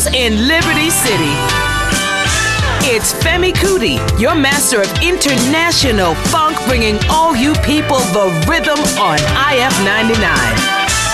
Studios in Liberty City. It's Femi Kuti, your master of international funk, bringing all you people the rhythm on IF 99.